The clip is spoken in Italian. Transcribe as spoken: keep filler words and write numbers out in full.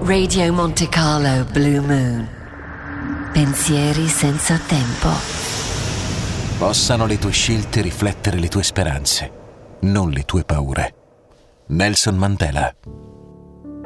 Radio Monte Carlo Blue Moon. Pensieri senza tempo. Possano le tue scelte riflettere le tue speranze, non le tue paure. Nelson Mandela.